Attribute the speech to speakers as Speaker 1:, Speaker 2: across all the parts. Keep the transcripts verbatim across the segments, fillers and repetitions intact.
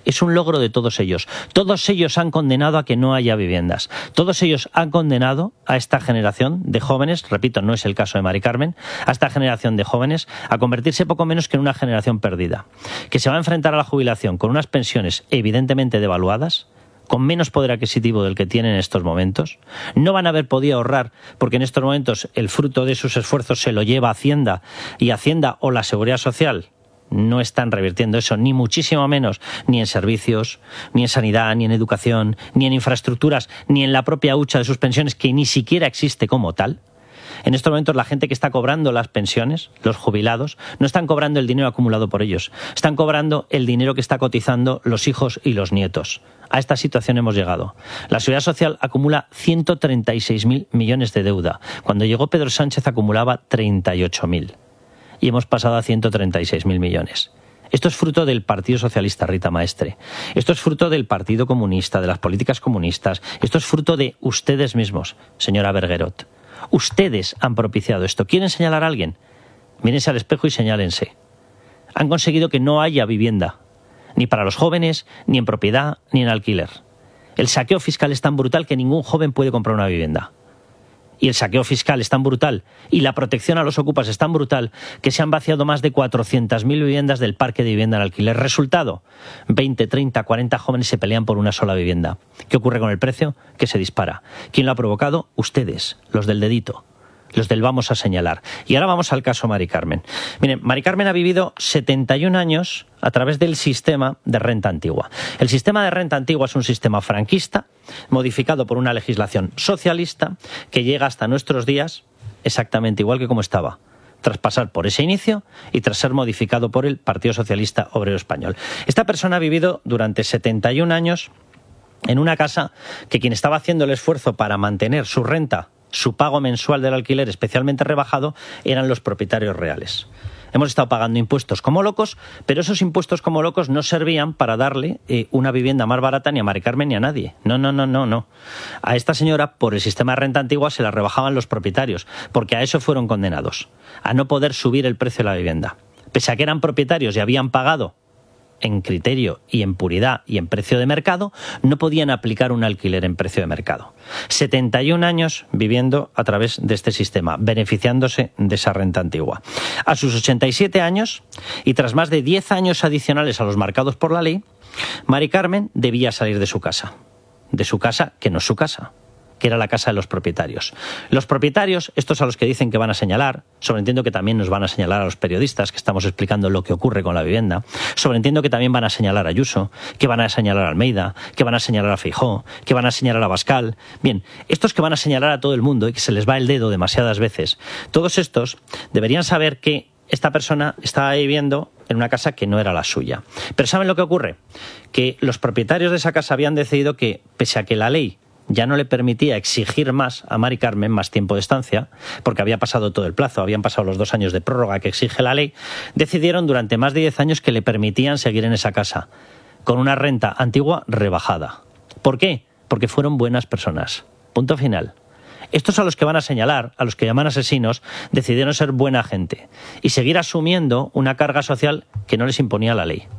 Speaker 1: Es un logro de todos ellos. Todos ellos han condenado a que no haya viviendas. Todos ellos han condenado a esta generación de jóvenes, repito, no es el caso de Mari Carmen, a esta generación de jóvenes a convertirse poco menos que en una generación perdida, que se va a enfrentar a la jubilación con unas pensiones evidentemente devaluadas, con menos poder adquisitivo del que tienen en estos momentos. No van a haber podido ahorrar porque en estos momentos el fruto de sus esfuerzos se lo lleva Hacienda, y Hacienda o la Seguridad Social no están revirtiendo eso, ni muchísimo menos, ni en servicios, ni en sanidad, ni en educación, ni en infraestructuras, ni en la propia hucha de sus pensiones, que ni siquiera existe como tal. En estos momentos la gente que está cobrando las pensiones, los jubilados, no están cobrando el dinero acumulado por ellos, están cobrando el dinero que está cotizando los hijos y los nietos. A esta situación hemos llegado. La Seguridad Social acumula ciento treinta y seis mil millones de deuda. Cuando llegó Pedro Sánchez acumulaba treinta y ocho mil. Y hemos pasado a ciento treinta y seis mil millones. Esto es fruto del Partido Socialista, Rita Maestre. Esto es fruto del Partido Comunista, de las políticas comunistas. Esto es fruto de ustedes mismos, señora Bergerot. Ustedes han propiciado esto. ¿Quieren señalar a alguien? Mírense al espejo y señálense. Han conseguido que no haya vivienda, ni para los jóvenes, ni en propiedad, ni en alquiler. El saqueo fiscal es tan brutal que ningún joven puede comprar una vivienda. Y el saqueo fiscal es tan brutal y la protección a los ocupas es tan brutal que se han vaciado más de cuatrocientas mil viviendas del parque de vivienda en alquiler. Resultado, veinte, treinta, cuarenta jóvenes se pelean por una sola vivienda. ¿Qué ocurre con el precio? Que se dispara. ¿Quién lo ha provocado? Ustedes, los del dedito, los del vamos a señalar. Y ahora vamos al caso Mari Carmen. Miren, Mari Carmen ha vivido setenta y un años a través del sistema de renta antigua. El sistema de renta antigua es un sistema franquista, modificado por una legislación socialista, que llega hasta nuestros días exactamente igual que como estaba, tras pasar por ese inicio y tras ser modificado por el Partido Socialista Obrero Español. Esta persona ha vivido durante setenta y un años en una casa que quien estaba haciendo el esfuerzo para mantener su renta, su pago mensual del alquiler especialmente rebajado, eran los propietarios reales. Hemos estado pagando impuestos como locos, pero esos impuestos como locos no servían para darle eh, una vivienda más barata ni a Mari Carmen ni a nadie. No, no, no, no, no. A esta señora, por el sistema de renta antigua, se la rebajaban los propietarios, porque a eso fueron condenados, a no poder subir el precio de la vivienda. Pese a que eran propietarios y habían pagado en criterio y en puridad y en precio de mercado, no podían aplicar un alquiler en precio de mercado. setenta y un años viviendo a través de este sistema, beneficiándose de esa renta antigua. A sus ochenta y siete años, y tras más de diez años adicionales a los marcados por la ley, Mari Carmen debía salir de su casa. De su casa, que no es su casa, que era la casa de los propietarios. Los propietarios, estos a los que dicen que van a señalar, sobreentiendo que también nos van a señalar a los periodistas que estamos explicando lo que ocurre con la vivienda, sobreentiendo que también van a señalar a Ayuso, que van a señalar a Almeida, que van a señalar a Feijóo, que van a señalar a Abascal. Bien, estos que van a señalar a todo el mundo y que se les va el dedo demasiadas veces, todos estos deberían saber que esta persona estaba viviendo en una casa que no era la suya. Pero ¿saben lo que ocurre? Que los propietarios de esa casa habían decidido que, pese a que la ley ya no le permitía exigir más a Mari Carmen, más tiempo de estancia, porque había pasado todo el plazo, habían pasado los dos años de prórroga que exige la ley, decidieron durante más de diez años que le permitían seguir en esa casa, con una renta antigua rebajada. ¿Por qué? Porque fueron buenas personas. Punto final. Estos a los que van a señalar, a los que llaman asesinos, decidieron ser buena gente y seguir asumiendo una carga social que no les imponía la ley.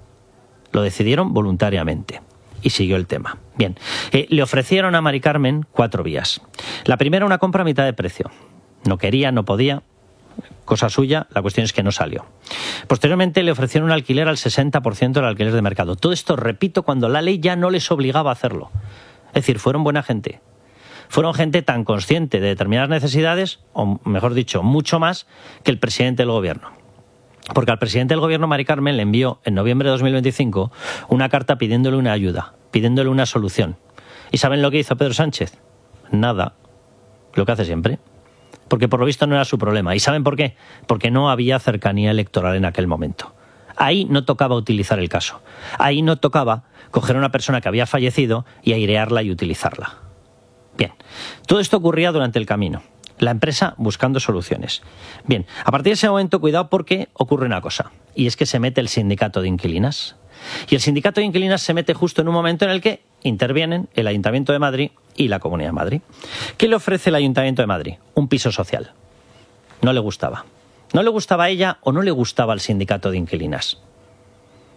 Speaker 1: Lo decidieron voluntariamente. Y siguió el tema. Bien, eh, le ofrecieron a Mari Carmen cuatro vías. La primera, una compra a mitad de precio. No quería, no podía, cosa suya, la cuestión es que no salió. Posteriormente le ofrecieron un alquiler al sesenta por ciento del alquiler de mercado. Todo esto, repito, cuando la ley ya no les obligaba a hacerlo. Es decir, fueron buena gente. Fueron gente tan consciente de determinadas necesidades, o mejor dicho, mucho más que el presidente del gobierno. Porque al presidente del gobierno, Mari Carmen, le envió en noviembre de dos mil veinticinco una carta pidiéndole una ayuda, pidiéndole una solución. ¿Y saben lo que hizo Pedro Sánchez? Nada. Lo que hace siempre. Porque por lo visto no era su problema. ¿Y saben por qué? Porque no había cercanía electoral en aquel momento. Ahí no tocaba utilizar el caso. Ahí no tocaba coger a una persona que había fallecido y airearla y utilizarla. Bien, todo esto ocurría durante el camino. La empresa buscando soluciones. Bien, a partir de ese momento, cuidado porque ocurre una cosa, y es que se mete el sindicato de inquilinas. Y el sindicato de inquilinas se mete justo en un momento en el que intervienen el Ayuntamiento de Madrid y la Comunidad de Madrid. ¿Qué le ofrece el Ayuntamiento de Madrid? Un piso social. No le gustaba. No le gustaba a ella o no le gustaba al sindicato de inquilinas.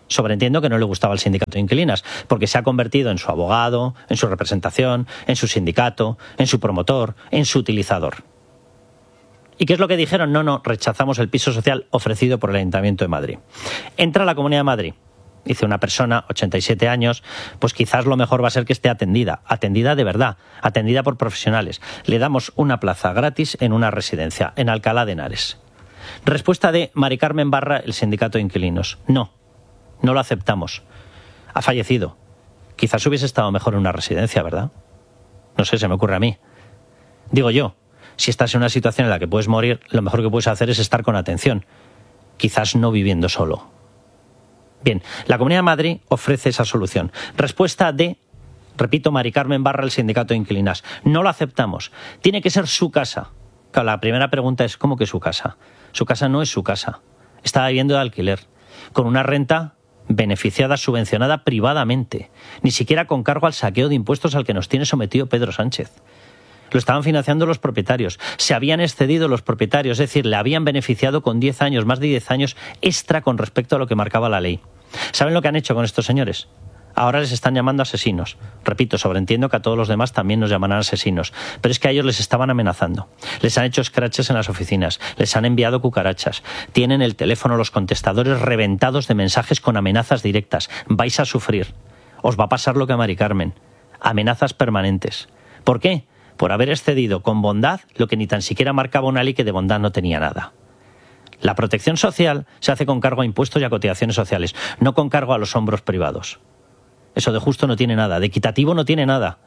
Speaker 1: Sobreentiendo que no le gustaba el sindicato de inquilinas, porque se ha convertido en su abogado, en su representación, en su sindicato, en su promotor, en su utilizador. ¿Y qué es lo que dijeron? No, no, rechazamos el piso social ofrecido por el Ayuntamiento de Madrid. Entra a la Comunidad de Madrid. Dice una persona, ochenta y siete años, pues quizás lo mejor va a ser que esté atendida, atendida de verdad, atendida por profesionales. Le damos una plaza gratis en una residencia, en Alcalá de Henares. Respuesta de Mari Carmen Barra, el sindicato de inquilinos. No, no lo aceptamos. Ha fallecido. Quizás hubiese estado mejor en una residencia, ¿verdad? No sé, se me ocurre a mí. Digo yo, si estás en una situación en la que puedes morir, lo mejor que puedes hacer es estar con atención. Quizás no viviendo solo. Bien, la Comunidad de Madrid ofrece esa solución. Respuesta de, repito, Mari Carmen Barra, el sindicato de inquilinas. No lo aceptamos. Tiene que ser su casa. Claro, la primera pregunta es, ¿cómo que su casa? Su casa no es su casa. Está viviendo de alquiler, con una renta beneficiada, subvencionada privadamente, ni siquiera con cargo al saqueo de impuestos al que nos tiene sometido Pedro Sánchez. Lo estaban financiando los propietarios, se habían excedido los propietarios, es decir, le habían beneficiado con diez años, más de diez años extra con respecto a lo que marcaba la ley. ¿Saben lo que han hecho con estos señores? Ahora les están llamando asesinos. Repito, sobreentiendo que a todos los demás también nos llamarán asesinos, pero es que a ellos les estaban amenazando. Les han hecho scratches en las oficinas, les han enviado cucarachas, tienen el teléfono, los contestadores reventados de mensajes con amenazas directas. Vais a sufrir. Os va a pasar lo que a Mari Carmen. Amenazas permanentes. ¿Por qué? Por haber excedido con bondad lo que ni tan siquiera marcaba una ley que de bondad no tenía nada. La protección social se hace con cargo a impuestos y a cotizaciones sociales, no con cargo a los hombros privados. Eso de justo no tiene nada, de equitativo no tiene nada.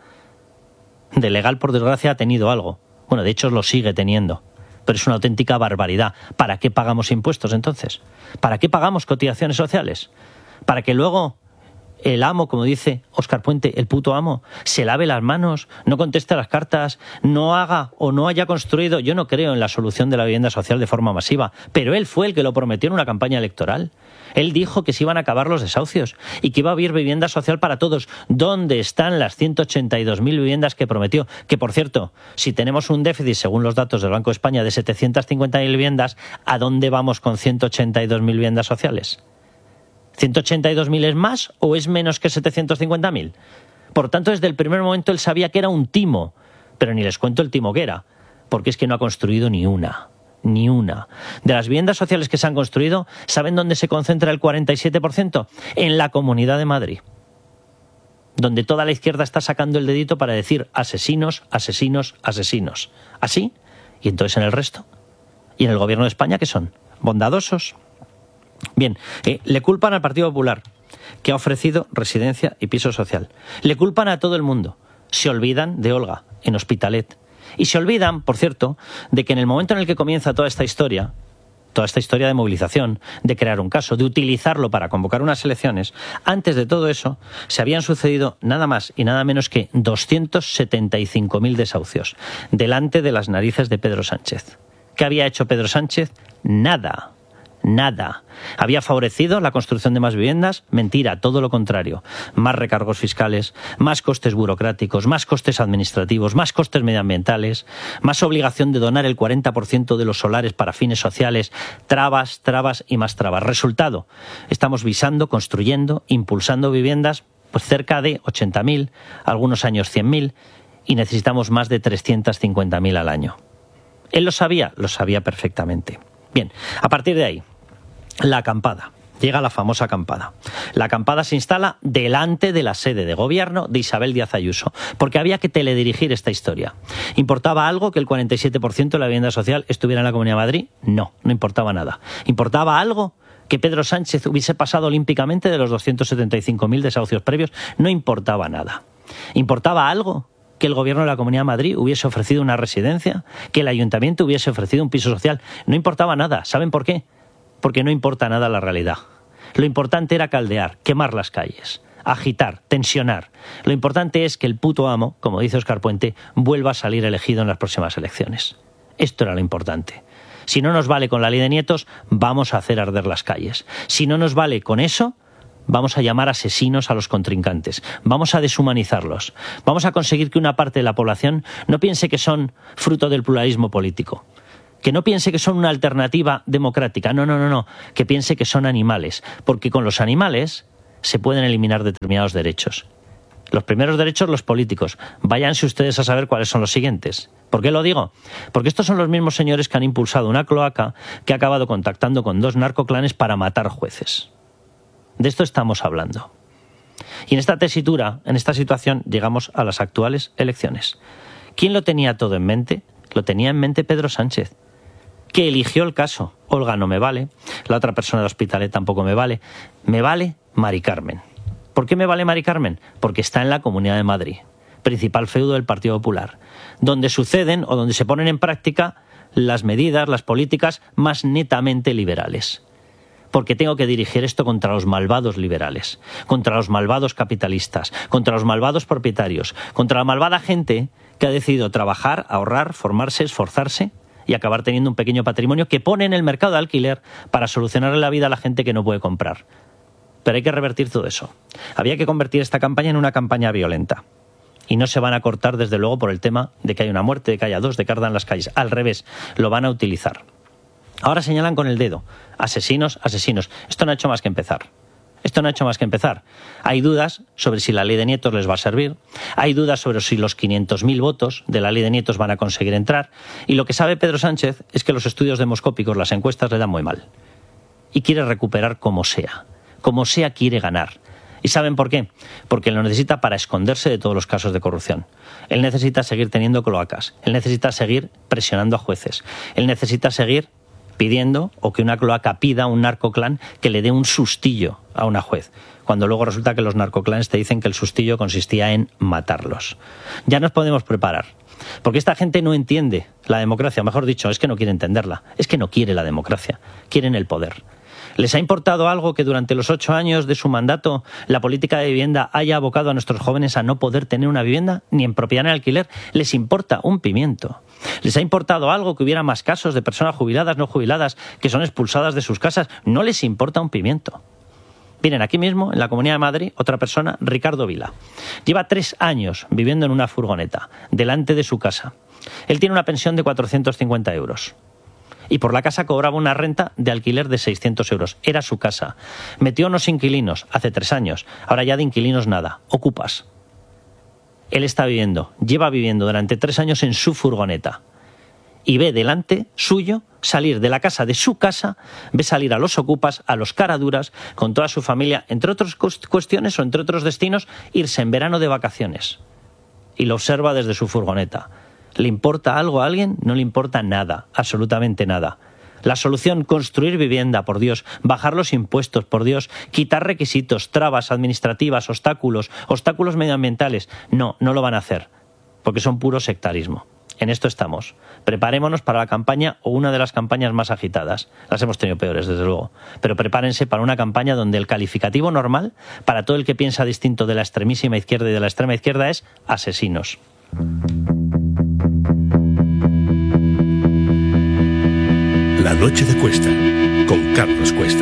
Speaker 1: De legal, por desgracia, ha tenido algo. Bueno, de hecho lo sigue teniendo. Pero es una auténtica barbaridad. ¿Para qué pagamos impuestos entonces? ¿Para qué pagamos cotizaciones sociales? ¿Para que luego el amo, como dice Óscar Puente, el puto amo, se lave las manos, no conteste las cartas, no haga o no haya construido? Yo no creo en la solución de la vivienda social de forma masiva, pero él fue el que lo prometió en una campaña electoral. Él dijo que se iban a acabar los desahucios y que iba a haber vivienda social para todos. ¿Dónde están las ciento ochenta y dos mil viviendas que prometió? Que, por cierto, si tenemos un déficit, según los datos del Banco de España, de setecientas cincuenta mil viviendas, ¿a dónde vamos con ciento ochenta y dos mil viviendas sociales? ¿ciento ochenta y dos mil es más o es menos que setecientos cincuenta mil? Por tanto, desde el primer momento él sabía que era un timo, pero ni les cuento el timo que era, porque es que no ha construido ni una, ni una. De las viviendas sociales que se han construido, ¿saben dónde se concentra el cuarenta y siete por ciento? En la Comunidad de Madrid, donde toda la izquierda está sacando el dedito para decir asesinos, asesinos, asesinos. ¿Así? ¿Y entonces en el resto? ¿Y en el Gobierno de España qué son? ¿Bondadosos? Bien, eh, le culpan al Partido Popular, que ha ofrecido residencia y piso social. Le culpan a todo el mundo. Se olvidan de Olga, en Hospitalet. Y se olvidan, por cierto, de que en el momento en el que comienza toda esta historia, toda esta historia de movilización, de crear un caso, de utilizarlo para convocar unas elecciones, antes de todo eso, se habían sucedido nada más y nada menos que doscientos setenta y cinco mil desahucios, delante de las narices de Pedro Sánchez. ¿Qué había hecho Pedro Sánchez? Nada. Nada. ¿Había favorecido la construcción de más viviendas? Mentira, todo lo contrario. Más recargos fiscales, más costes burocráticos, más costes administrativos, más costes medioambientales, más obligación de donar el cuarenta por ciento de los solares para fines sociales, trabas, trabas y más trabas. Resultado, estamos visando, construyendo, impulsando viviendas, pues cerca de ochenta mil, algunos años cien mil, y necesitamos más de trescientos cincuenta mil al año. ¿Él lo sabía? Lo sabía perfectamente. Bien, a partir de ahí, la acampada. Llega la famosa acampada. La acampada se instala delante de la sede de gobierno de Isabel Díaz Ayuso, porque había que teledirigir esta historia. ¿Importaba algo que el cuarenta y siete por ciento de la vivienda social estuviera en la Comunidad de Madrid? No, no importaba nada. ¿Importaba algo que Pedro Sánchez hubiese pasado olímpicamente de los doscientos setenta y cinco mil desahucios previos? No importaba nada. ¿Importaba algo que el gobierno de la Comunidad de Madrid hubiese ofrecido una residencia, que el ayuntamiento hubiese ofrecido un piso social? No importaba nada. ¿Saben por qué? Porque no importa nada la realidad. Lo importante era caldear, quemar las calles, agitar, tensionar. Lo importante es que el puto amo, como dice Óscar Puente, vuelva a salir elegido en las próximas elecciones. Esto era lo importante. Si no nos vale con la ley de nietos, vamos a hacer arder las calles. Si no nos vale con eso, vamos a llamar asesinos a los contrincantes, vamos a deshumanizarlos, vamos a conseguir que una parte de la población no piense que son fruto del pluralismo político, Que no piense que son una alternativa democrática. No, no, no, no. Que piense que son animales. Porque con los animales se pueden eliminar determinados derechos. Los primeros derechos, los políticos. Váyanse ustedes a saber cuáles son los siguientes. ¿Por qué lo digo? Porque estos son los mismos señores que han impulsado una cloaca que ha acabado contactando con dos narcoclanes para matar jueces. De esto estamos hablando. Y en esta tesitura, en esta situación, llegamos a las actuales elecciones. ¿Quién lo tenía todo en mente? Lo tenía en mente Pedro Sánchez, que eligió el caso. Olga no me vale, la otra persona de Hospitalet tampoco me vale. Me vale Mari Carmen. ¿Por qué me vale Mari Carmen? Porque está en la Comunidad de Madrid, principal feudo del Partido Popular, donde suceden o donde se ponen en práctica las medidas, las políticas más netamente liberales. Porque tengo que dirigir esto contra los malvados liberales, contra los malvados capitalistas, contra los malvados propietarios, contra la malvada gente que ha decidido trabajar, ahorrar, formarse, esforzarse y acabar teniendo un pequeño patrimonio que pone en el mercado de alquiler para solucionarle la vida a la gente que no puede comprar. Pero hay que revertir todo eso. Había que convertir esta campaña en una campaña violenta. Y no se van a cortar, desde luego, por el tema de que haya una muerte, de que haya dos, de que ardan las calles. Al revés, lo van a utilizar. Ahora señalan con el dedo. Asesinos, asesinos. Esto no ha hecho más que empezar. Esto no ha hecho más que empezar. Hay dudas sobre si la ley de nietos les va a servir. Hay dudas sobre si los quinientos mil votos de la ley de nietos van a conseguir entrar. Y lo que sabe Pedro Sánchez es que los estudios demoscópicos, las encuestas, le dan muy mal. Y quiere recuperar como sea. Como sea quiere ganar. ¿Y saben por qué? Porque lo necesita para esconderse de todos los casos de corrupción. Él necesita seguir teniendo cloacas. Él necesita seguir presionando a jueces. Él necesita seguir pidiendo, o que una cloaca pida a un narcoclan que le dé un sustillo a una juez, cuando luego resulta que los narcoclanes te dicen que el sustillo consistía en matarlos. Ya nos podemos preparar, porque esta gente no entiende la democracia, mejor dicho, es que no quiere entenderla, es que no quiere la democracia, quieren el poder. ¿Les ha importado algo que durante los ocho años de su mandato la política de vivienda haya abocado a nuestros jóvenes a no poder tener una vivienda, ni en propiedad ni en alquiler? Les importa un pimiento. ¿Les ha importado algo que hubiera más casos de personas jubiladas, no jubiladas, que son expulsadas de sus casas? No les importa un pimiento. Miren, aquí mismo, en la Comunidad de Madrid, otra persona, Ricardo Vila. Lleva tres años viviendo en una furgoneta, delante de su casa. Él tiene una pensión de cuatrocientos cincuenta euros. Y por la casa cobraba una renta de alquiler de seiscientos euros. Era su casa. Metió unos inquilinos hace tres años. Ahora ya de inquilinos nada. Ocupas. Él está viviendo, lleva viviendo durante tres años en su furgoneta. Y ve delante suyo salir de la casa de su casa, ve salir a los ocupas, a los caraduras, con toda su familia, entre otras cuestiones o entre otros destinos, irse en verano de vacaciones. Y lo observa desde su furgoneta. ¿Le importa algo a alguien? No le importa nada, absolutamente nada. La solución, construir vivienda, por Dios, bajar los impuestos, por Dios, quitar requisitos, trabas administrativas, obstáculos, obstáculos medioambientales. No, no lo van a hacer, porque son puro sectarismo. En esto estamos. Preparémonos para la campaña o una de las campañas más agitadas. Las hemos tenido peores, desde luego. Pero prepárense para una campaña donde el calificativo normal, para todo el que piensa distinto de la extremísima izquierda y de la extrema izquierda, es asesinos.
Speaker 2: La noche de Cuesta, con Carlos Cuesta.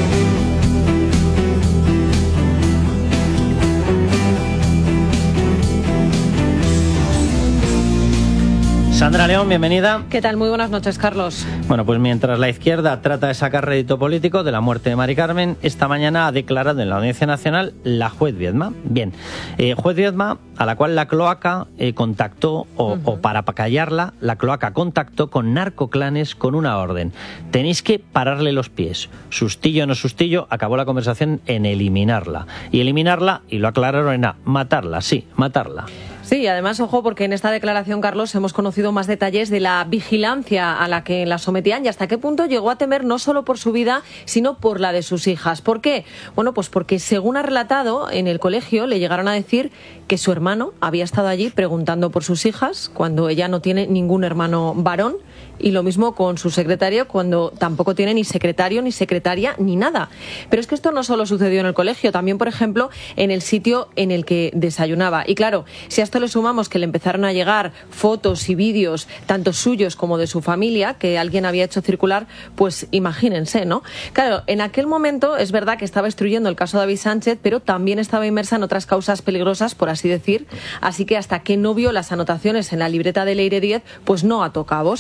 Speaker 1: Sandra León, bienvenida.
Speaker 3: ¿Qué tal? Muy buenas noches, Carlos.
Speaker 1: Bueno, pues mientras la izquierda trata de sacar rédito político de la muerte de Mari Carmen, esta mañana ha declarado en la Audiencia Nacional la juez Viedma. Bien, eh, juez Viedma, a la cual la cloaca eh, contactó, o, uh-huh. o para callarla, la cloaca contactó con narcoclanes con una orden. Tenéis que pararle los pies. Sustillo o no sustillo, acabó la conversación en eliminarla. Y eliminarla, y lo aclararon, en a matarla, sí, matarla.
Speaker 3: Sí, además, ojo, porque en esta declaración, Carlos, hemos conocido más detalles de la vigilancia a la que la sometían y hasta qué punto llegó a temer no solo por su vida, sino por la de sus hijas. ¿Por qué? Bueno, pues porque, según ha relatado, en el colegio le llegaron a decir que su hermano había estado allí preguntando por sus hijas cuando ella no tiene ningún hermano varón, y lo mismo con su secretario cuando tampoco tiene ni secretario, ni secretaria, ni nada. Pero es que esto no solo sucedió en el colegio, también, por ejemplo, en el sitio en el que desayunaba. Y claro, si a esto le sumamos que le empezaron a llegar fotos y vídeos, tanto suyos como de su familia, que alguien había hecho circular, pues imagínense, ¿no? Claro, en aquel momento es verdad que estaba instruyendo el caso de David Sánchez, pero también estaba inmersa en otras causas peligrosas, por así decir. Así que hasta que no vio las anotaciones en la libreta de Leire Díez, pues no ató cabos. Con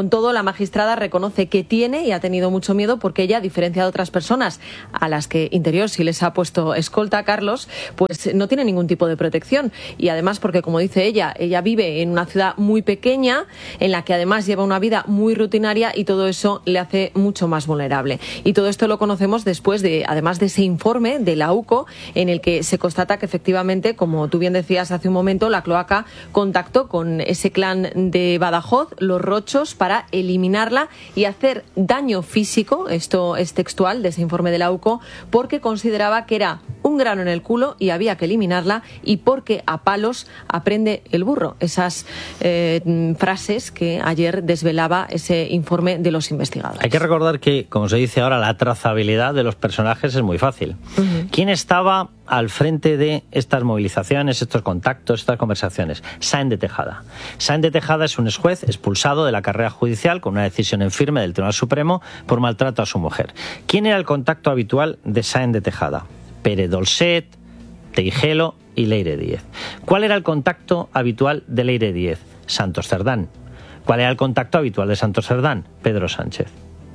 Speaker 3: Con todo, la magistrada reconoce que tiene y ha tenido mucho miedo porque ella, a diferencia de otras personas a las que Interior sí les ha puesto escolta, Carlos, pues no tiene ningún tipo de protección. Y además porque, como dice ella, ella vive en una ciudad muy pequeña, en la que además lleva una vida muy rutinaria y todo eso le hace mucho más vulnerable. Y todo esto lo conocemos después de, además de ese informe de la U C O, en el que se constata que efectivamente, como tú bien decías hace un momento, la cloaca contactó con ese clan de Badajoz, los Rochos, para eliminarla y hacer daño físico, esto es textual de ese informe de la U C O, porque consideraba que era un grano en el culo y había que eliminarla, y porque a palos aprende el burro. Esas eh, frases que ayer desvelaba ese informe de los investigadores.
Speaker 1: Hay que recordar que, como se dice ahora, la trazabilidad de los personajes es muy fácil. Uh-huh. ¿Quién estaba al frente de estas movilizaciones, estos contactos, estas conversaciones? Sáenz de Tejada. Sáenz de Tejada es un exjuez expulsado de la carrera judicial con una decisión en firme del Tribunal Supremo por maltrato a su mujer. ¿Quién era el contacto habitual de Sáenz de Tejada? Pérez Dolcet, Teijelo y Leire Díez. ¿Cuál era el contacto habitual de Leire Díez? Santos Cerdán. ¿Cuál era el contacto habitual de Santos Cerdán? Pedro Sánchez.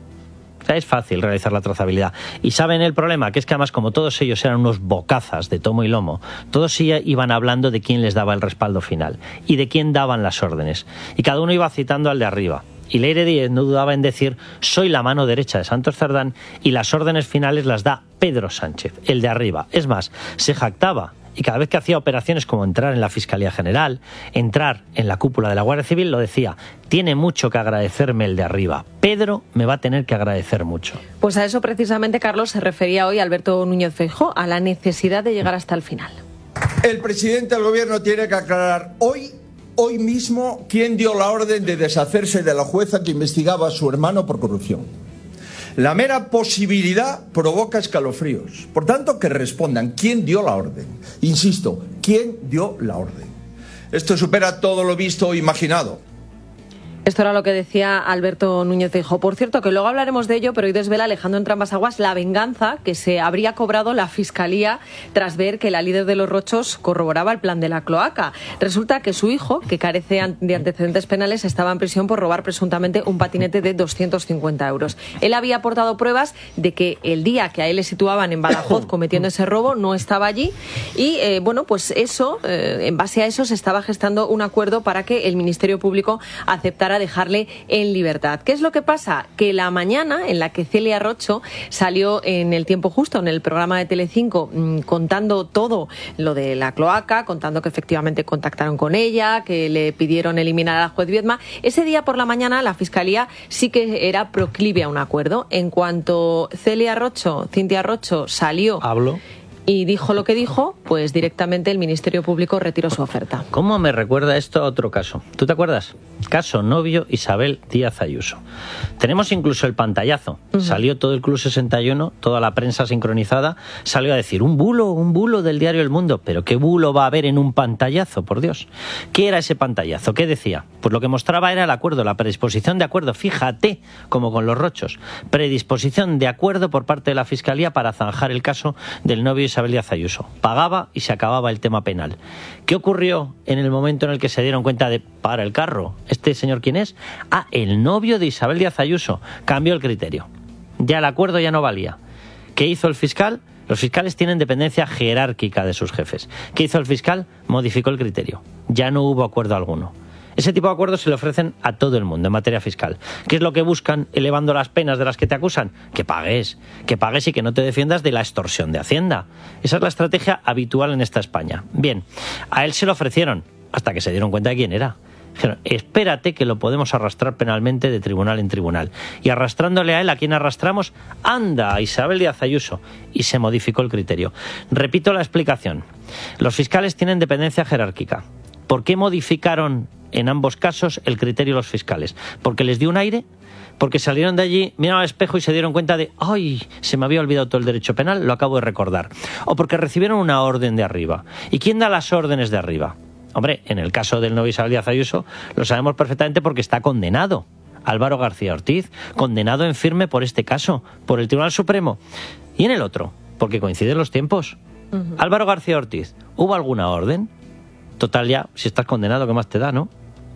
Speaker 1: O sea, es fácil realizar la trazabilidad. Y saben el problema, que es que además, como todos ellos eran unos bocazas de tomo y lomo, todos iban hablando de quién les daba el respaldo final y de quién daban las órdenes. Y cada uno iba citando al de arriba. Y Leire Díez no dudaba en decir: soy la mano derecha de Santos Cerdán y las órdenes finales las da Pedro Sánchez, el de arriba. Es más, se jactaba. Y cada vez que hacía operaciones como entrar en la Fiscalía General, entrar en la cúpula de la Guardia Civil, lo decía: tiene mucho que agradecerme el de arriba. Pedro me va a tener que agradecer mucho.
Speaker 3: Pues a eso precisamente, Carlos, se refería hoy Alberto Núñez Feijóo, a la necesidad de llegar hasta el final.
Speaker 4: El presidente del Gobierno tiene que aclarar hoy, hoy mismo, quién dio la orden de deshacerse de la jueza que investigaba a su hermano por corrupción. La mera posibilidad provoca escalofríos. Por tanto, que respondan quién dio la orden. Insisto, quién dio la orden. Esto supera todo lo visto o imaginado.
Speaker 3: Esto era lo que decía Alberto Núñez Feijóo. Por cierto, que luego hablaremos de ello, pero hoy desvela Alejandro Entrambas-Aguas la venganza que se habría cobrado la Fiscalía tras ver que la líder de los Rochos corroboraba el plan de la cloaca. Resulta que su hijo, que carece de antecedentes penales, estaba en prisión por robar presuntamente un patinete de doscientos cincuenta euros. Él había aportado pruebas de que el día que a él le situaban en Badajoz cometiendo ese robo no estaba allí y, eh, bueno, pues eso, eh, en base a eso se estaba gestando un acuerdo para que el Ministerio Público aceptara a dejarle en libertad. ¿Qué es lo que pasa? Que la mañana en la que Celia Rocho salió en El Tiempo Justo, en el programa de Telecinco, mmm, contando todo lo de la cloaca, contando que efectivamente contactaron con ella, que le pidieron eliminar a la juez Viedma, ese día por la mañana la Fiscalía sí que era proclive a un acuerdo. En cuanto Celia Rocho, Cintia Rocho, salió...
Speaker 1: Hablo.
Speaker 3: Y dijo lo que dijo, pues directamente el Ministerio Público retiró su oferta.
Speaker 1: ¿Cómo me recuerda esto a otro caso? ¿Tú te acuerdas? Caso Novio Isabel Díaz Ayuso. Tenemos incluso el pantallazo. Uh-huh. Salió todo el Club sesenta y uno, toda la prensa sincronizada, salió a decir un bulo, un bulo del diario El Mundo. Pero ¿qué bulo va a haber en un pantallazo, por Dios? ¿Qué era ese pantallazo? ¿Qué decía? Pues lo que mostraba era el acuerdo, la predisposición de acuerdo. Fíjate, como con los Rochos. Predisposición de acuerdo por parte de la Fiscalía para zanjar el caso del novio Isabel Díaz Ayuso. Pagaba y se acababa el tema penal. ¿Qué ocurrió en el momento en el que se dieron cuenta de para el carro? ¿Este señor quién es? Ah, el novio de Isabel Díaz Ayuso. Cambió el criterio. Ya el acuerdo ya no valía. ¿Qué hizo el fiscal? Los fiscales tienen dependencia jerárquica de sus jefes. ¿Qué hizo el fiscal? Modificó el criterio. Ya no hubo acuerdo alguno. Ese tipo de acuerdos se le ofrecen a todo el mundo en materia fiscal. ¿Qué es lo que buscan elevando las penas de las que te acusan? Que pagues, que pagues y que no te defiendas de la extorsión de Hacienda. Esa es la estrategia habitual en esta España. Bien, a él se lo ofrecieron hasta que se dieron cuenta de quién era. Dijeron, espérate que lo podemos arrastrar penalmente de tribunal en tribunal. Y arrastrándole a él, ¿a quién arrastramos? Anda, a Isabel Díaz Ayuso. Y se modificó el criterio. Repito la explicación. Los fiscales tienen dependencia jerárquica. ¿Por qué modificaron en ambos casos el criterio de los fiscales? ¿Porque les dio un aire? ¿Porque salieron de allí, miraron al espejo y se dieron cuenta de ¡ay! Se me había olvidado todo el derecho penal, lo acabo de recordar. ¿O porque recibieron una orden de arriba? ¿Y quién da las órdenes de arriba? Hombre, en el caso del novio Isabel Díaz Ayuso lo sabemos perfectamente porque está condenado. Álvaro García Ortiz, condenado en firme por este caso, por el Tribunal Supremo. Y en el otro, porque coinciden los tiempos. Uh-huh. Álvaro García Ortiz, ¿hubo alguna orden? Total, ya, si estás condenado, ¿qué más te da, no?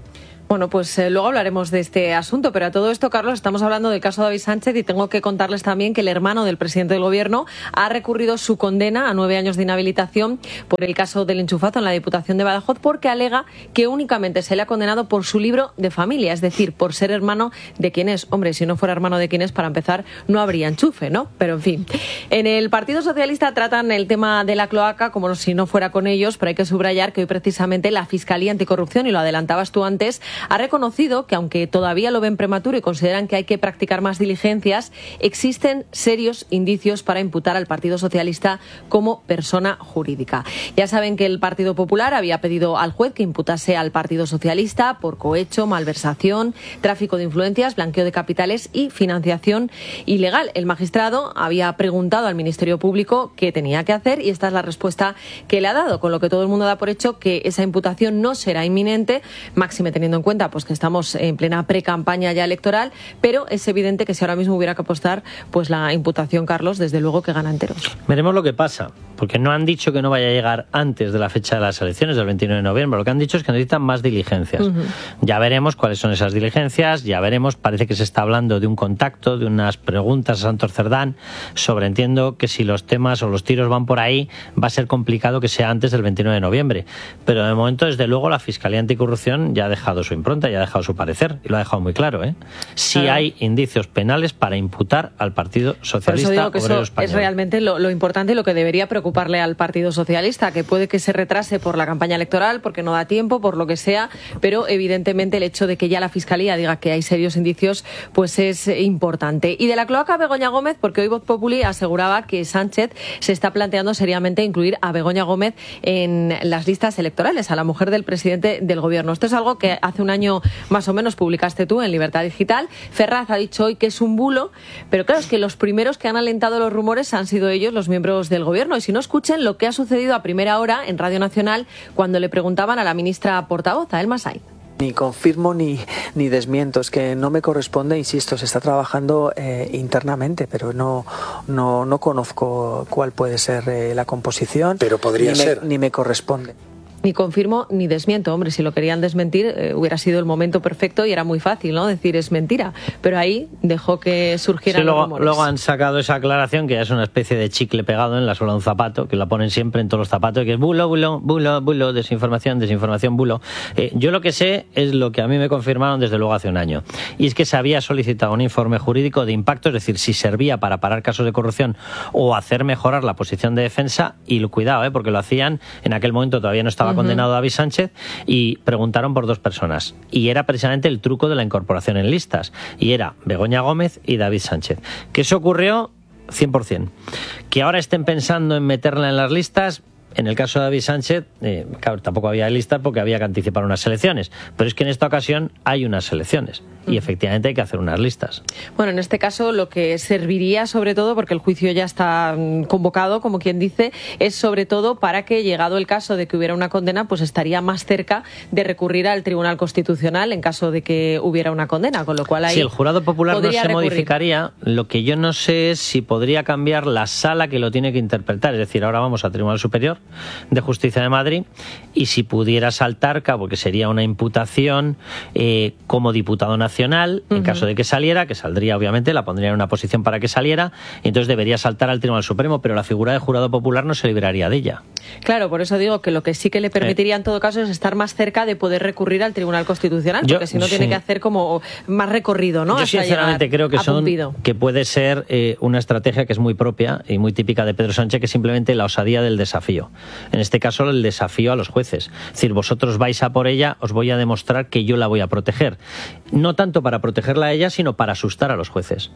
Speaker 3: Bueno, pues eh, luego hablaremos de este asunto, pero a todo esto, Carlos, estamos hablando del caso de David Sánchez y tengo que contarles también que el hermano del presidente del Gobierno ha recurrido su condena a nueve años de inhabilitación por el caso del enchufazo en la Diputación de Badajoz, porque alega que únicamente se le ha condenado por su libro de familia, es decir, por ser hermano de quien es. Hombre, si no fuera hermano de quien es, para empezar, no habría enchufe, ¿no? Pero, en fin. En el Partido Socialista tratan el tema de la cloaca como si no fuera con ellos, pero hay que subrayar que hoy precisamente la Fiscalía Anticorrupción, y lo adelantabas tú antes, ha reconocido que, aunque todavía lo ven prematuro y consideran que hay que practicar más diligencias, existen serios indicios para imputar al Partido Socialista como persona jurídica. Ya saben que el Partido Popular había pedido al juez que imputase al Partido Socialista por cohecho, malversación, tráfico de influencias, blanqueo de capitales y financiación ilegal. El magistrado había preguntado al Ministerio Público qué tenía que hacer y esta es la respuesta que le ha dado, con lo que todo el mundo da por hecho que esa imputación no será inminente, máxime teniendo en cuenta pues que estamos en plena pre-campaña ya electoral, pero es evidente que si ahora mismo hubiera que apostar, pues la imputación, Carlos, desde luego que gana enteros.
Speaker 1: Veremos lo que pasa, porque no han dicho que no vaya a llegar antes de la fecha de las elecciones del veintinueve de noviembre, lo que han dicho es que necesitan más diligencias. Uh-huh. Ya veremos cuáles son esas diligencias, ya veremos, parece que se está hablando de un contacto, de unas preguntas a Santos Cerdán, sobre, entiendo que si los temas o los tiros van por ahí, va a ser complicado que sea antes del veintinueve de noviembre, pero de momento, desde luego, la Fiscalía Anticorrupción ya ha dejado su impronta, ya ha dejado su parecer, y lo ha dejado muy claro, ¿eh? Sí claro. Hay indicios penales para imputar al Partido Socialista Obrero Español.
Speaker 3: Eso es realmente lo, lo importante y lo que debería preocuparle al Partido Socialista, que puede que se retrase por la campaña electoral, porque no da tiempo, por lo que sea, pero evidentemente el hecho de que ya la Fiscalía diga que hay serios indicios, pues es importante. Y de la cloaca Begoña Gómez, porque hoy Voz Populi aseguraba que Sánchez se está planteando seriamente incluir a Begoña Gómez en las listas electorales, a la mujer del presidente del Gobierno. Esto es algo que hace un año más o menos publicaste tú en Libertad Digital. Ferraz ha dicho hoy que es un bulo, pero claro, es que los primeros que han alentado los rumores han sido ellos, los miembros del Gobierno. Y si no, escuchen lo que ha sucedido a primera hora en Radio Nacional cuando le preguntaban a la ministra portavoz, a Elma Sainz.
Speaker 5: Ni confirmo ni, ni desmiento, es que no me corresponde, insisto, se está trabajando eh, internamente, pero no, no, no conozco cuál puede ser eh, la composición.
Speaker 6: Pero podría
Speaker 5: ni
Speaker 6: ser.
Speaker 5: Me, ni me corresponde.
Speaker 3: Ni confirmo ni desmiento. Hombre, si lo querían desmentir, eh, hubiera sido el momento perfecto y era muy fácil, ¿no? Decir es mentira. Pero ahí dejó que surgieran
Speaker 1: sí, luego,
Speaker 3: los rumores.
Speaker 1: Luego han sacado esa aclaración, que ya es una especie de chicle pegado en la suela de un zapato, que la ponen siempre en todos los zapatos, que es bulo, bulo, bulo, bulo, desinformación, desinformación, bulo. Eh, yo lo que sé es lo que a mí me confirmaron desde luego hace un año. Y es que se había solicitado un informe jurídico de impacto, es decir, si servía para parar casos de corrupción o hacer mejorar la posición de defensa. Y cuidado, eh, porque lo hacían, en aquel momento todavía no estaba condenado David Sánchez, y preguntaron por dos personas. Y era precisamente el truco de la incorporación en listas. Y era Begoña Gómez y David Sánchez. Que eso ocurrió cien por ciento. Que ahora estén pensando en meterla en las listas. En el caso de David Sánchez, eh, claro, tampoco había listas porque había que anticipar unas elecciones. Pero es que en esta ocasión hay unas elecciones. Y efectivamente hay que hacer unas listas.
Speaker 3: Bueno, en este caso lo que serviría sobre todo, porque el juicio ya está convocado, como quien dice, es sobre todo para que, llegado el caso de que hubiera una condena, pues estaría más cerca de recurrir al Tribunal Constitucional en caso de que hubiera una condena, con lo cual ahí...
Speaker 1: Si el jurado popular no se
Speaker 3: recurrir.
Speaker 1: modificaría, lo que yo no sé es si podría cambiar la sala que lo tiene que interpretar. Es decir, ahora vamos al Tribunal Superior de Justicia de Madrid, y si pudiera saltar, porque sería una imputación eh, como diputado nacional, en uh-huh. caso de que saliera, que saldría obviamente, la pondría en una posición para que saliera, y entonces debería saltar al Tribunal Supremo, pero la figura de jurado popular no se libraría de ella.
Speaker 3: Claro, por eso digo que lo que sí que le permitiría eh. en todo caso es estar más cerca de poder recurrir al Tribunal Constitucional, porque yo, si no sí. tiene que hacer como más recorrido, ¿no?
Speaker 1: Yo
Speaker 3: Hasta
Speaker 1: sinceramente creo que son
Speaker 3: Pumpido.
Speaker 1: que puede ser eh, una estrategia que es muy propia y muy típica de Pedro Sánchez, que es simplemente la osadía del desafío. En este caso, el desafío a los jueces. Es decir, vosotros vais a por ella, os voy a demostrar que yo la voy a proteger. No tanto para protegerla a ella, sino para asustar a los jueces.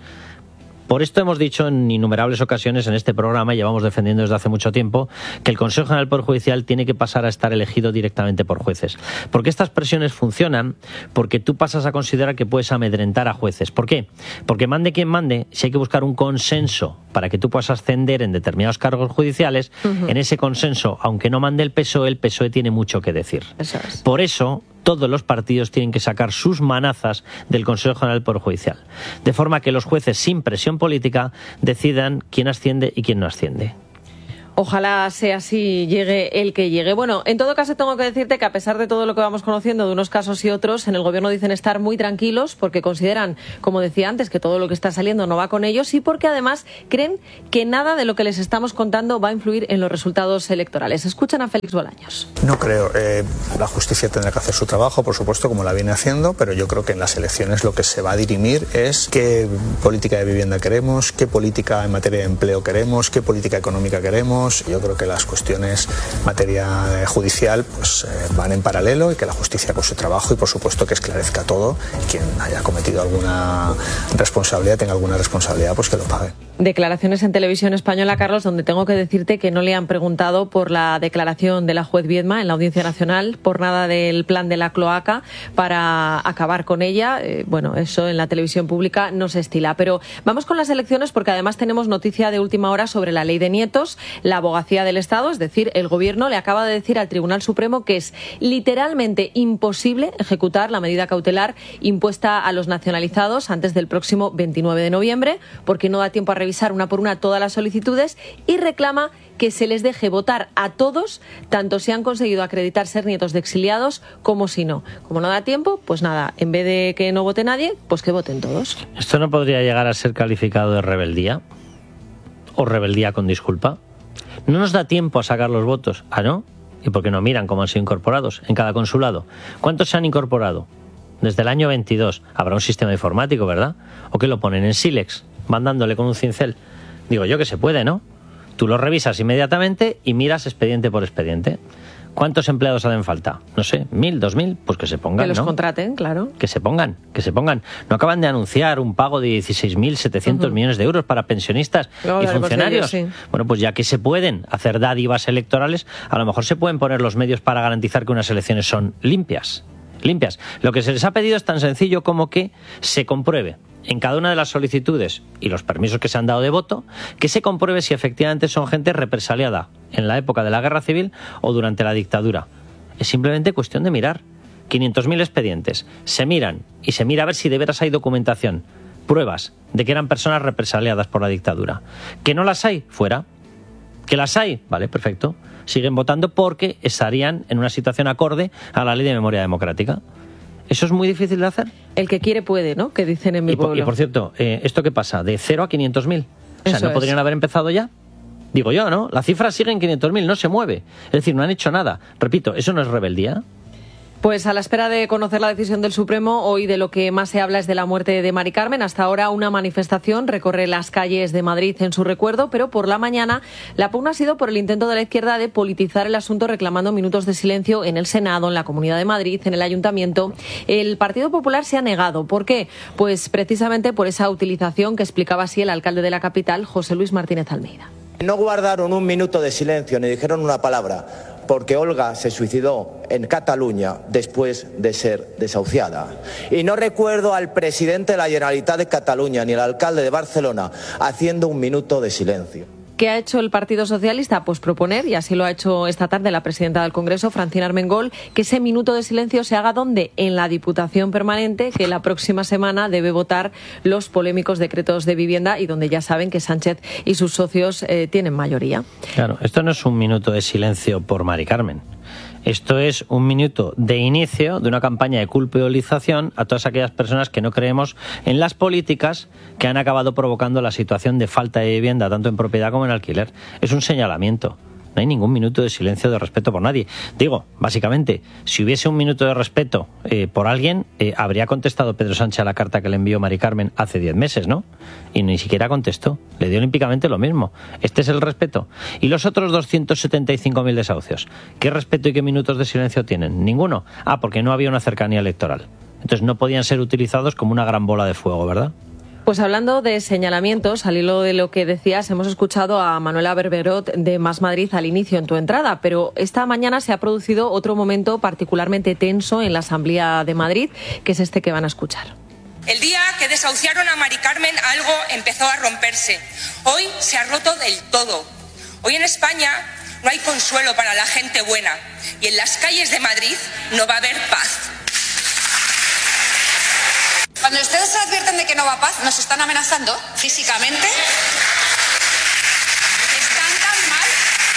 Speaker 1: Por esto hemos dicho en innumerables ocasiones en este programa, y llevamos defendiendo desde hace mucho tiempo, que el Consejo General del Poder Judicial tiene que pasar a estar elegido directamente por jueces. Porque estas presiones funcionan porque tú pasas a considerar que puedes amedrentar a jueces. ¿Por qué? Porque mande quien mande, si hay que buscar un consenso para que tú puedas ascender en determinados cargos judiciales, uh-huh. en ese consenso, aunque no mande el P S O E, el P S O E tiene mucho que decir.
Speaker 3: Eso es.
Speaker 1: Por eso, todos los partidos tienen que sacar sus manazas del Consejo General del Poder Judicial, de forma que los jueces, sin presión política, decidan quién asciende y quién no asciende.
Speaker 3: Ojalá sea así, llegue el que llegue. Bueno, en todo caso tengo que decirte que a pesar de todo lo que vamos conociendo de unos casos y otros, en el gobierno dicen estar muy tranquilos porque consideran, como decía antes, que todo lo que está saliendo no va con ellos y porque además creen que nada de lo que les estamos contando va a influir en los resultados electorales. Escuchan a Félix Bolaños.
Speaker 6: No creo. Eh, la justicia tendrá que hacer su trabajo, por supuesto, como la viene haciendo, pero yo creo que en las elecciones lo que se va a dirimir es qué política de vivienda queremos, qué política en materia de empleo queremos, qué política económica queremos. Yo creo que las cuestiones en materia judicial pues, eh, van en paralelo y que la justicia haga su trabajo y por supuesto que esclarezca todo. Quien haya cometido alguna responsabilidad, tenga alguna responsabilidad, pues que lo pague.
Speaker 3: Declaraciones en Televisión Española, Carlos, donde tengo que decirte que no le han preguntado por la declaración de la juez Viedma en la Audiencia Nacional, por nada del plan de la cloaca para acabar con ella. Eh, bueno, eso en la televisión pública no se estila. Pero vamos con las elecciones porque además tenemos noticia de última hora sobre la ley de nietos. La Abogacía del Estado, es decir, el Gobierno, le acaba de decir al Tribunal Supremo que es literalmente imposible ejecutar la medida cautelar impuesta a los nacionalizados antes del próximo veintinueve de noviembre, porque no da tiempo a revisar una por una todas las solicitudes y reclama que se les deje votar a todos, tanto si han conseguido acreditar ser nietos de exiliados como si no. Como no da tiempo, pues nada, en vez de que no vote nadie, pues que voten todos.
Speaker 1: ¿Esto no podría llegar a ser calificado de rebeldía? ¿O rebeldía con disculpa? No nos da tiempo a sacar los votos. ¿Ah, no? ¿Y por qué no miran cómo han sido incorporados en cada consulado? ¿Cuántos se han incorporado? Desde el año veintidós. Habrá un sistema informático, ¿verdad? ¿O qué lo ponen en Silex? Van dándole con un cincel. Digo yo que se puede, ¿no? Tú lo revisas inmediatamente y miras expediente por expediente. ¿Cuántos empleados hacen falta? No sé, mil, dos mil, pues que se pongan,
Speaker 3: ¿no? Que los
Speaker 1: ¿no?
Speaker 3: contraten, claro.
Speaker 1: Que se pongan, que se pongan. No acaban de anunciar un pago de dieciséis mil setecientos uh-huh. millones de euros para pensionistas no, y funcionarios. Ellos, sí. Bueno, pues ya que se pueden hacer dádivas electorales, a lo mejor se pueden poner los medios para garantizar que unas elecciones son limpias. Limpias. Lo que se les ha pedido es tan sencillo como que se compruebe en cada una de las solicitudes y los permisos que se han dado de voto, que se compruebe si efectivamente son gente represaliada en la época de la guerra civil o durante la dictadura. Es simplemente cuestión de mirar. quinientos mil expedientes. Se miran y se mira a ver si de veras hay documentación, pruebas de que eran personas represaliadas por la dictadura. ¿Que no las hay? Fuera. ¿Que las hay? Vale, perfecto. Siguen votando porque estarían en una situación acorde a la ley de memoria democrática. ¿Eso es muy difícil de hacer?
Speaker 3: El que quiere puede, ¿no? Que dicen en mi
Speaker 1: y por,
Speaker 3: pueblo.
Speaker 1: Y por cierto, eh, ¿esto qué pasa? ¿De cero a quinientos mil? O sea,
Speaker 3: Eso
Speaker 1: ¿no podrían
Speaker 3: es.
Speaker 1: haber empezado ya? Digo yo, ¿no? La cifra sigue en quinientos mil, no se mueve. Es decir, no han hecho nada. Repito, ¿eso no es rebeldía?
Speaker 3: Pues a la espera de conocer la decisión del Supremo, hoy de lo que más se habla es de la muerte de Mari Carmen. Hasta ahora una manifestación recorre las calles de Madrid en su recuerdo, pero por la mañana la pugna ha sido por el intento de la izquierda de politizar el asunto reclamando minutos de silencio en el Senado, en la Comunidad de Madrid, en el Ayuntamiento. El Partido Popular se ha negado. ¿Por qué? Pues precisamente por esa utilización que explicaba así el alcalde de la capital, José Luis Martínez Almeida.
Speaker 7: No guardaron un minuto de silencio ni dijeron una palabra, porque Olga se suicidó en Cataluña después de ser desahuciada. Y no recuerdo al presidente de la Generalitat de Cataluña ni al alcalde de Barcelona haciendo un minuto de silencio.
Speaker 3: ¿Qué ha hecho el Partido Socialista? Pues proponer, y así lo ha hecho esta tarde la presidenta del Congreso, Francina Armengol, que ese minuto de silencio se haga ¿dónde? En la Diputación Permanente, que la próxima semana debe votar los polémicos decretos de vivienda y donde ya saben que Sánchez y sus socios eh, tienen mayoría.
Speaker 1: Claro, esto no es un minuto de silencio por Mari Carmen. Esto es un minuto de inicio de una campaña de culpabilización a todas aquellas personas que no creemos en las políticas que han acabado provocando la situación de falta de vivienda, tanto en propiedad como en alquiler. Es un señalamiento. No hay ningún minuto de silencio de respeto por nadie. Digo, básicamente, si hubiese un minuto de respeto eh, por alguien, eh, habría contestado Pedro Sánchez a la carta que le envió Mari Carmen hace diez meses, ¿no? Y ni siquiera contestó. Le dio olímpicamente lo mismo. Este es el respeto. Y los otros doscientos setenta y cinco mil desahucios, ¿qué respeto y qué minutos de silencio tienen? Ninguno. Ah, porque no había una cercanía electoral. Entonces no podían ser utilizados como una gran bola de fuego, ¿verdad?
Speaker 3: Pues hablando de señalamientos, al hilo de lo que decías, hemos escuchado a Manuela Berberot de Más Madrid al inicio en tu entrada, pero esta mañana se ha producido otro momento particularmente tenso en la Asamblea de Madrid, que es este que van a escuchar.
Speaker 8: El día que desahuciaron a Mari Carmen, algo empezó a romperse. Hoy se ha roto del todo. Hoy en España no hay consuelo para la gente buena y en las calles de Madrid no va a haber paz.
Speaker 9: Cuando ustedes advierten de que no va paz, nos están amenazando físicamente. Están tan mal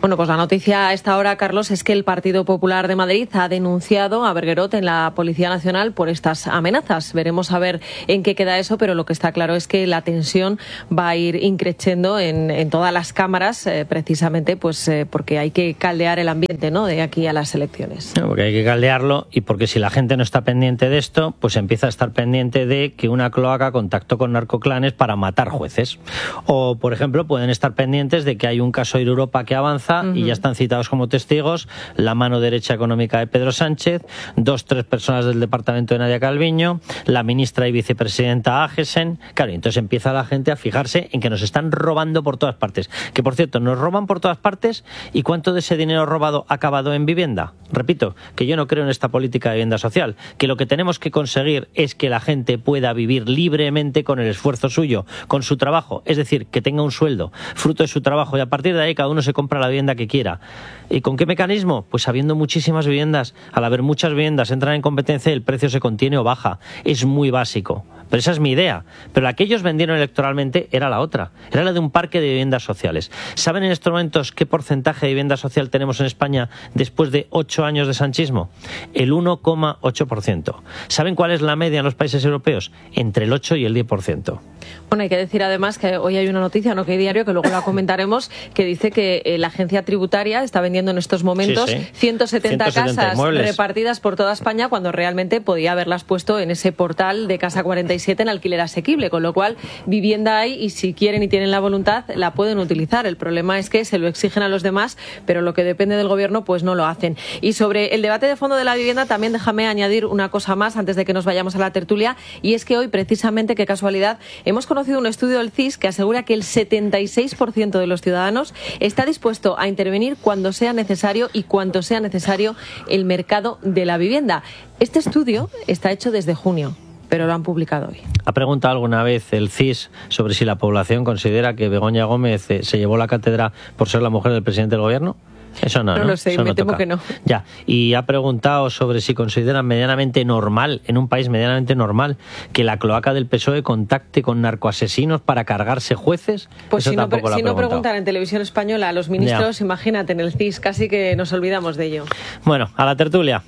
Speaker 3: Bueno, pues la noticia a esta hora, Carlos, es que el Partido Popular de Madrid ha denunciado a Berguerot en la Policía Nacional por estas amenazas. Veremos a ver en qué queda eso, pero lo que está claro es que la tensión va a ir increciendo en, en todas las cámaras, eh, precisamente pues eh, porque hay que caldear el ambiente, ¿no?, de aquí a las elecciones.
Speaker 1: No, porque hay que caldearlo, y porque si la gente no está pendiente de esto, pues empieza a estar pendiente de que una cloaca contactó con narcoclanes para matar jueces. O, por ejemplo, pueden estar pendientes de que hay un caso en Europa que avanza uh-huh. y ya están citados como testigos la mano derecha económica de Pedro Sánchez, dos, tres personas del departamento de Nadia Calviño, la ministra y vicepresidenta Agesen. Claro, y entonces empieza la gente a fijarse en que nos están robando por todas partes. Que, por cierto, nos roban por todas partes, ¿y cuánto de ese dinero robado ha acabado en vivienda? Repito, que yo no creo en esta política de vivienda social, que lo que tenemos que conseguir es que la gente pueda vivir libremente con el esfuerzo suyo, con su trabajo, es decir, que tenga un sueldo, fruto de su trabajo, y a partir de ahí cada uno se compra la vivienda que quiera. ¿Y con qué mecanismo? Pues habiendo muchísimas viviendas. Al haber muchas viviendas, entran en competencia y el precio se contiene o baja. Es muy básico. Pero esa es mi idea. Pero la que ellos vendieron electoralmente era la otra. Era la de un parque de viviendas sociales. ¿Saben en estos momentos qué porcentaje de vivienda social tenemos en España después de ocho años de sanchismo? El uno coma ocho por ciento. ¿Saben cuál es la media en los países europeos? Entre el ocho y el diez por ciento.
Speaker 3: Bueno, hay que decir además que hoy hay una noticia, no que hay diario, que luego la comentaremos, que dice que eh, la agencia tributaria está vendiendo en estos momentos sí, sí. ciento setenta casas inmuebles repartidas por toda España, cuando realmente podía haberlas puesto en ese portal de Casa cuarenta y siete en alquiler asequible, con lo cual vivienda hay, y si quieren y tienen la voluntad la pueden utilizar. El problema es que se lo exigen a los demás, pero lo que depende del gobierno pues no lo hacen. Y sobre el debate de fondo de la vivienda también déjame añadir una cosa más antes de que nos vayamos a la tertulia, y es que hoy precisamente, qué casualidad, hemos conocido un estudio del C I S que asegura que el setenta y seis por ciento de los ciudadanos está dispuesto a intervenir cuando sea necesario y cuanto sea necesario el mercado de la vivienda. Este estudio está hecho desde junio, pero lo han publicado hoy.
Speaker 1: ¿Ha preguntado alguna vez el C I S sobre si la población considera que Begoña Gómez se llevó la cátedra por ser la mujer del presidente del gobierno? Eso no,
Speaker 3: no,
Speaker 1: no
Speaker 3: lo sé,
Speaker 1: Eso
Speaker 3: me
Speaker 1: no
Speaker 3: temo
Speaker 1: toca.
Speaker 3: que no.
Speaker 1: Ya, y ha preguntado sobre si consideran medianamente normal, en un país medianamente normal, que la cloaca del P S O E contacte con narcoasesinos para cargarse jueces.
Speaker 3: Pues
Speaker 1: Eso
Speaker 3: si, no,
Speaker 1: tampoco lo ha
Speaker 3: si no
Speaker 1: preguntado.
Speaker 3: preguntan en televisión española a los ministros, ya. Imagínate, en el C I S casi que nos olvidamos de ello.
Speaker 1: Bueno, a la tertulia.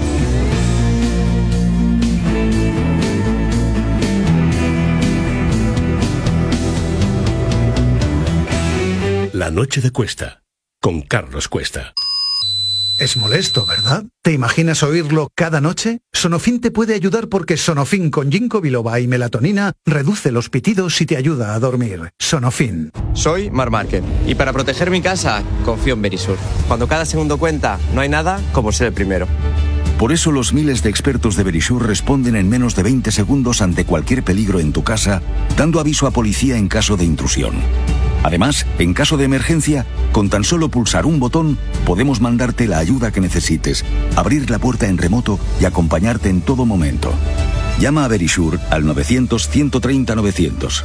Speaker 2: La noche de Cuesta, con Carlos Cuesta.
Speaker 10: Es molesto, ¿verdad? ¿Te imaginas oírlo cada noche? Sonofin te puede ayudar porque Sonofin con ginkgo biloba y melatonina reduce los pitidos y te ayuda a dormir. Sonofin.
Speaker 11: Soy Mar Márquez y para proteger mi casa confío en Verisur. Cuando cada segundo cuenta, no hay nada como ser el primero.
Speaker 12: Por eso los miles de expertos de Verisur responden en menos de veinte segundos ante cualquier peligro en tu casa, dando aviso a policía en caso de intrusión. Además, en caso de emergencia, con tan solo pulsar un botón, podemos mandarte la ayuda que necesites, abrir la puerta en remoto y acompañarte en todo momento. Llama a Verisur al novecientos, ciento treinta, novecientos.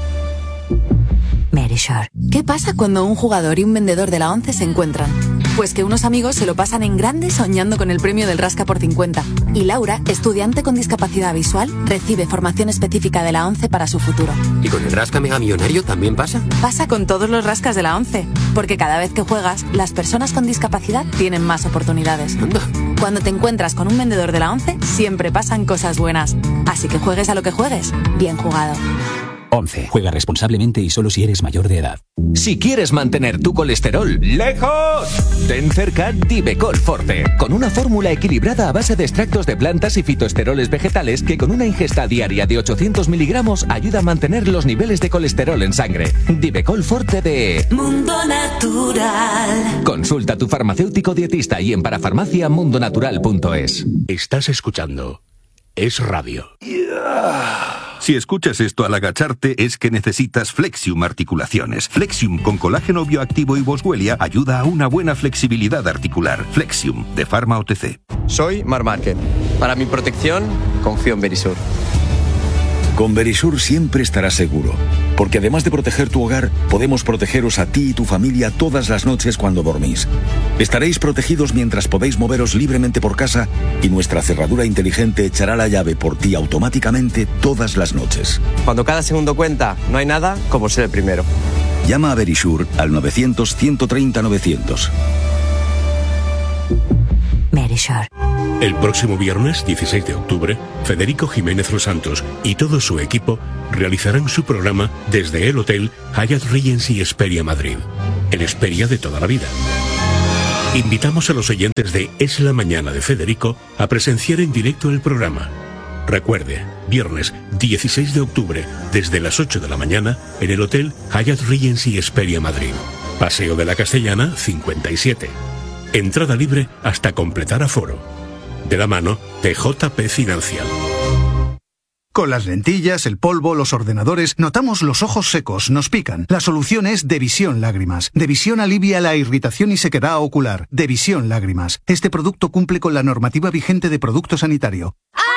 Speaker 13: Verisur. ¿Qué pasa cuando un jugador y un vendedor de la ONCE se encuentran? Pues que unos amigos se lo pasan en grande soñando con el premio del Rasca por cincuenta. Y Laura, estudiante con discapacidad visual, recibe formación específica de la ONCE para su futuro.
Speaker 14: ¿Y con el Rasca Mega Millonario también pasa?
Speaker 13: Pasa con todos los rascas de la ONCE. Porque cada vez que juegas, las personas con discapacidad tienen más oportunidades.
Speaker 14: Anda.
Speaker 13: Cuando te encuentras con un vendedor de la ONCE, siempre pasan cosas buenas. Así que juegues a lo que juegues, bien jugado.
Speaker 15: once. Juega responsablemente y solo si eres mayor de edad.
Speaker 16: Si quieres mantener tu colesterol lejos, ten cerca Divecol Forte, con una fórmula equilibrada a base de extractos de plantas y fitoesteroles vegetales que con una ingesta diaria de ochocientos miligramos ayuda a mantener los niveles de colesterol en sangre. Divecol Forte de
Speaker 17: Mundo Natural.
Speaker 16: Consulta a tu farmacéutico dietista y en parafarmacia mundo natural punto es.
Speaker 2: Estás escuchando Es Radio. Si escuchas esto al agacharte es que necesitas Flexium Articulaciones. Flexium con colágeno bioactivo y Boswellia ayuda a una buena flexibilidad articular. Flexium, de Pharma O T C.
Speaker 11: Soy Mar Márquez. Para mi protección, confío en Verisur.
Speaker 12: Con Verisur siempre estarás seguro, porque además de proteger tu hogar, podemos protegeros a ti y tu familia todas las noches cuando dormís. Estaréis protegidos mientras podéis moveros libremente por casa y nuestra cerradura inteligente echará la llave por ti automáticamente todas las noches.
Speaker 11: Cuando cada segundo cuenta, no hay nada como ser el primero.
Speaker 12: Llama a Verisure al novecientos, ciento treinta, novecientos.
Speaker 18: Verisure.
Speaker 19: El próximo viernes, dieciséis de octubre, Federico Jiménez Los Santos y todo su equipo realizarán su programa desde el Hotel Hyatt Regency Hesperia Madrid, el Hesperia de toda la vida. Invitamos a los oyentes de Es la Mañana de Federico a presenciar en directo el programa. Recuerde, viernes dieciséis de octubre, desde las ocho de la mañana, en el Hotel Hyatt Regency Hesperia Madrid. Paseo de la Castellana, cincuenta y siete. Entrada libre hasta completar aforo. De la mano de J P Financial.
Speaker 10: Con las lentillas, el polvo, los ordenadores, notamos los ojos secos, nos pican. La solución es Devisión Lágrimas. Devisión alivia la irritación y sequedad ocular. Devisión Lágrimas. Este producto cumple con la normativa vigente de producto sanitario.
Speaker 17: ¡Ah!